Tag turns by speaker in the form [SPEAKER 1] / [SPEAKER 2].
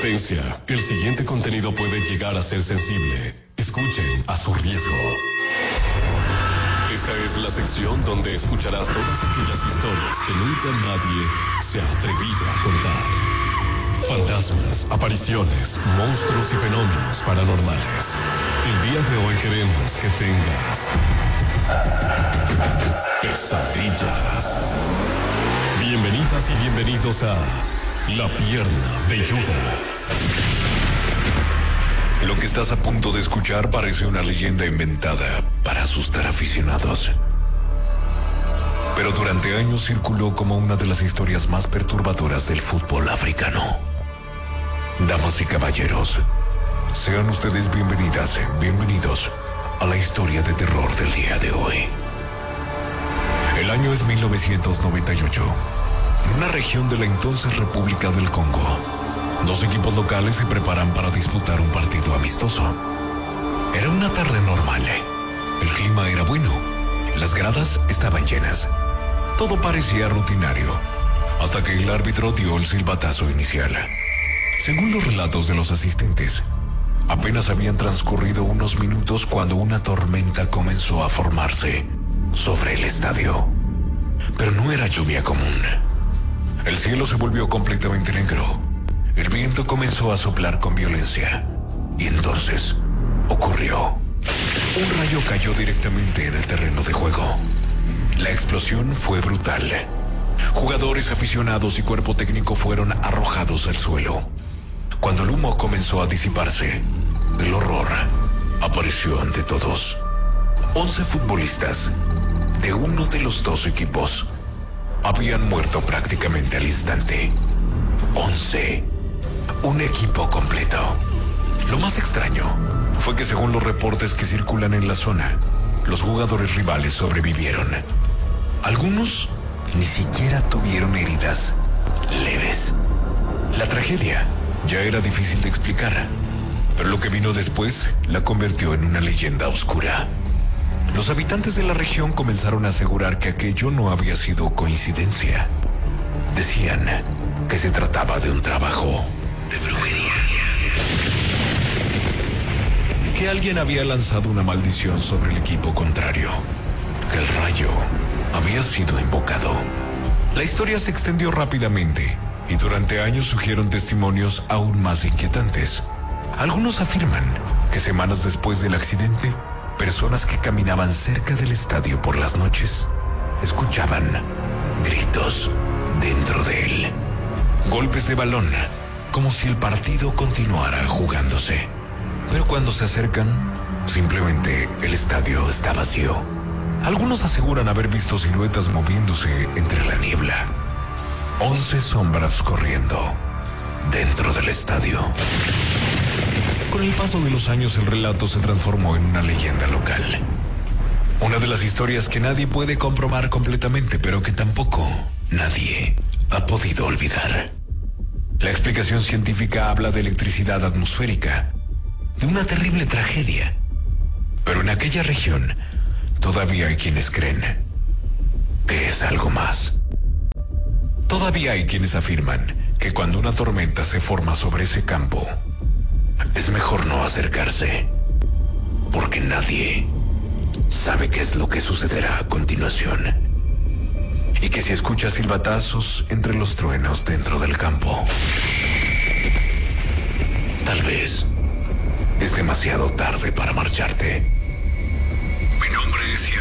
[SPEAKER 1] Advertencia, el siguiente contenido puede llegar a ser sensible. Escuchen a su riesgo. Esta es la sección donde escucharás todas aquellas historias que nunca nadie se ha atrevido a contar. Fantasmas, apariciones, monstruos y fenómenos paranormales. El día de hoy queremos que tengas pesadillas. Bienvenidas y bienvenidos a La Pierna Velluda.
[SPEAKER 2] Lo que estás a punto de escuchar parece una leyenda inventada para asustar aficionados. Pero durante años circuló como una de las historias más perturbadoras del fútbol africano. Damas y caballeros, sean ustedes bienvenidas, bienvenidos a la historia de terror del día de hoy. El año es 1998. En una región de la entonces República del Congo, dos equipos locales se preparan para disputar un partido amistoso. Era una tarde normal. El clima era bueno. Las gradas estaban llenas. Todo parecía rutinario, hasta que el árbitro dio el silbatazo inicial. Según los relatos de los asistentes, apenas habían transcurrido unos minutos cuando una tormenta comenzó a formarse sobre el estadio. Pero no era lluvia común. El cielo se volvió completamente negro. El viento comenzó a soplar con violencia. Y entonces ocurrió. Un rayo cayó directamente en el terreno de juego. La explosión fue brutal. Jugadores, aficionados y cuerpo técnico fueron arrojados al suelo. Cuando el humo comenzó a disiparse, el horror apareció ante todos. 11 futbolistas de uno de los dos equipos habían muerto prácticamente al instante. 11. Un equipo completo. Lo más extraño fue que, según los reportes que circulan en la zona, los jugadores rivales sobrevivieron. Algunos ni siquiera tuvieron heridas leves. La tragedia ya era difícil de explicar, pero lo que vino después la convirtió en una leyenda oscura. Los habitantes de la región comenzaron a asegurar que aquello no había sido coincidencia. Decían que se trataba de un trabajo de brujería. Que alguien había lanzado una maldición sobre el equipo contrario. Que el rayo había sido invocado. La historia se extendió rápidamente y durante años surgieron testimonios aún más inquietantes. Algunos afirman que semanas después del accidente, personas que caminaban cerca del estadio por las noches escuchaban gritos dentro de él. Golpes de balón, como si el partido continuara jugándose. Pero cuando se acercan, simplemente el estadio está vacío. Algunos aseguran haber visto siluetas moviéndose entre la niebla. 11 sombras corriendo dentro del estadio. Con el paso de los años, el relato se transformó en una leyenda local. Una de las historias que nadie puede comprobar completamente, pero que tampoco nadie ha podido olvidar. La explicación científica habla de electricidad atmosférica, de una terrible tragedia. Pero en aquella región todavía hay quienes creen que es algo más. Todavía hay quienes afirman que cuando una tormenta se forma sobre ese campo, es mejor no acercarse, porque nadie sabe qué es lo que sucederá a continuación. Y que si escuchas silbatazos entre los truenos dentro del campo, tal vez es demasiado tarde para marcharte. Mi nombre es